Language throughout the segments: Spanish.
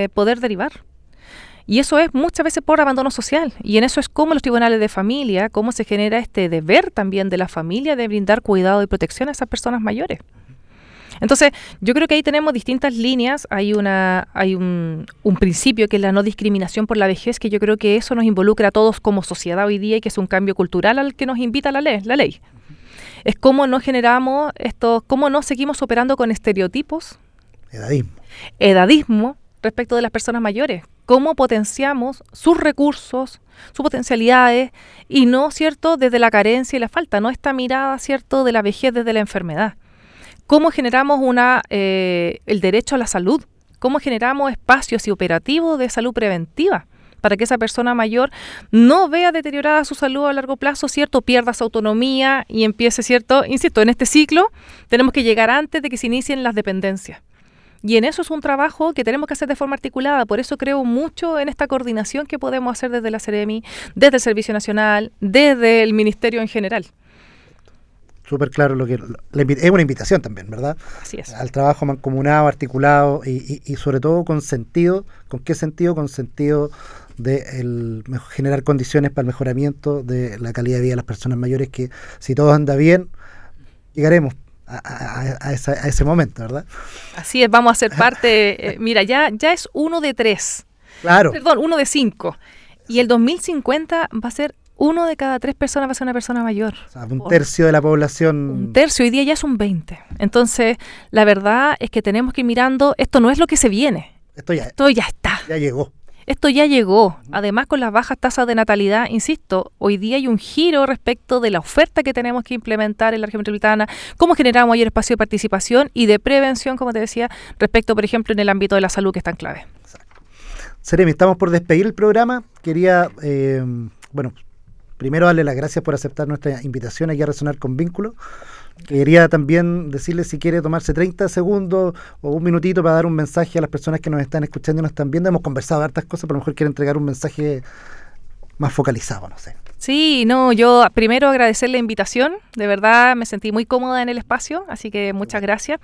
poder derivar. Y eso es muchas veces por abandono social. Y en eso es como los tribunales de familia, cómo se genera este deber también de la familia de brindar cuidado y protección a esas personas mayores. Entonces, yo creo que ahí tenemos distintas líneas. Hay un principio que es la no discriminación por la vejez, que yo creo que eso nos involucra a todos como sociedad hoy día y que es un cambio cultural al que nos invita la ley. Es cómo no generamos cómo no seguimos operando con estereotipos. Edadismo respecto de las personas mayores. Cómo potenciamos sus recursos, sus potencialidades y no, ¿cierto?, desde la carencia y la falta, no esta mirada, ¿cierto?, de la vejez desde la enfermedad. Cómo generamos el derecho a la salud, cómo generamos espacios y operativos de salud preventiva para que esa persona mayor no vea deteriorada su salud a largo plazo, ¿cierto?, pierda su autonomía y empiece, ¿cierto?, insisto, en este ciclo tenemos que llegar antes de que se inicien las dependencias. Y en eso es un trabajo que tenemos que hacer de forma articulada. Por eso creo mucho en esta coordinación que podemos hacer desde la Seremi, desde el Servicio Nacional, desde el Ministerio en general. Súper claro es una invitación también, ¿verdad? Así es. Al trabajo mancomunado, articulado y sobre todo con sentido. ¿Con qué sentido? Con sentido de generar condiciones para el mejoramiento de la calidad de vida de las personas mayores, que si todo anda bien, llegaremos a ese momento, ¿verdad? Así es, vamos a ser parte, mira, ya es 1 de 3. Claro. Perdón, 1 de 5. Y el 2050 va a ser 1 de cada 3 personas va a ser una persona mayor. O sea, un tercio de la población. Un tercio, hoy día ya es un 20. Entonces, la verdad es que tenemos que ir mirando, esto no es lo que se viene. Esto ya está. Ya llegó. Esto ya llegó. Además, con las bajas tasas de natalidad, insisto, hoy día hay un giro respecto de la oferta que tenemos que implementar en la región metropolitana, cómo generar mayor espacio de participación y de prevención, como te decía, respecto, por ejemplo, en el ámbito de la salud, que es tan clave. Exacto. Seremi, estamos por despedir el programa. Quería, primero darle las gracias por aceptar nuestra invitación aquí a Resonar con Vínculo. Quería también decirle si quiere tomarse 30 segundos o un minutito para dar un mensaje a las personas que nos están escuchando y nos están viendo. Hemos conversado de hartas cosas, pero a lo mejor quiere entregar un mensaje más focalizado, no sé. Sí, yo primero agradecer la invitación, de verdad me sentí muy cómoda en el espacio, así que muchas gracias.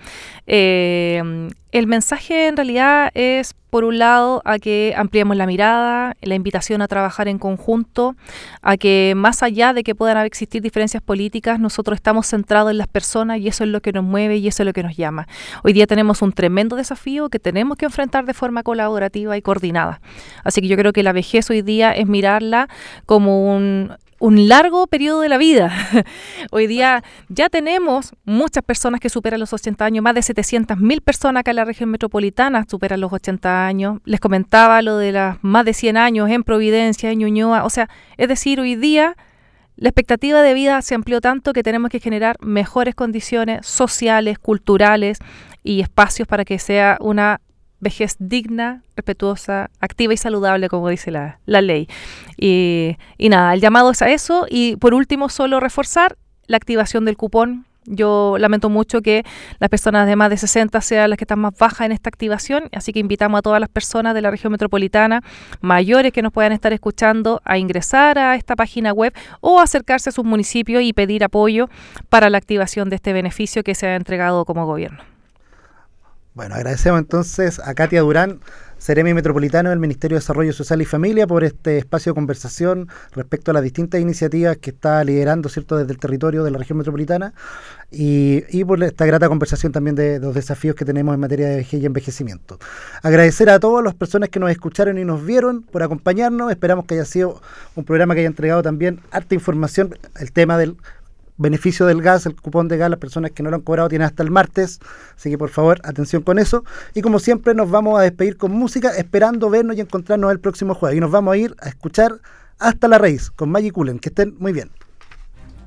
El mensaje en realidad es, por un lado, a que ampliemos la mirada, la invitación a trabajar en conjunto, a que más allá de que puedan existir diferencias políticas, nosotros estamos centrados en las personas y eso es lo que nos mueve y eso es lo que nos llama. Hoy día tenemos un tremendo desafío que tenemos que enfrentar de forma colaborativa y coordinada. Así que yo creo que la vejez hoy día es mirarla como un largo periodo de la vida. Hoy día ya tenemos muchas personas que superan los 80 años, más de 700.000 personas acá en la región metropolitana superan los 80 años. Les comentaba lo de las más de 100 años en Providencia, en Ñuñoa. O sea, es decir, hoy día la expectativa de vida se amplió tanto que tenemos que generar mejores condiciones sociales, culturales y espacios para que sea una vejez digna, respetuosa, activa y saludable, como dice la ley. Y nada, el llamado es a eso. Y por último, solo reforzar la activación del cupón. Yo lamento mucho que las personas de más de 60 sean las que están más bajas en esta activación, así que invitamos a todas las personas de la región metropolitana, mayores que nos puedan estar escuchando, a ingresar a esta página web o acercarse a sus municipios y pedir apoyo para la activación de este beneficio que se ha entregado como gobierno. Bueno, agradecemos entonces a Katia Durán, Seremi Metropolitano del Ministerio de Desarrollo Social y Familia, por este espacio de conversación respecto a las distintas iniciativas que está liderando, ¿cierto?, desde el territorio de la región metropolitana y por esta grata conversación también de los desafíos que tenemos en materia de vejez y envejecimiento. Agradecer a todas las personas que nos escucharon y nos vieron por acompañarnos. Esperamos que haya sido un programa que haya entregado también harta información. El tema del beneficio del gas, el cupón de gas, las personas que no lo han cobrado tienen hasta el martes, así que por favor, atención con eso. Y como siempre nos vamos a despedir con música, esperando vernos y encontrarnos el próximo jueves. Y nos vamos a ir a escuchar Hasta la Raíz con Maggie Cullen. Que estén muy bien.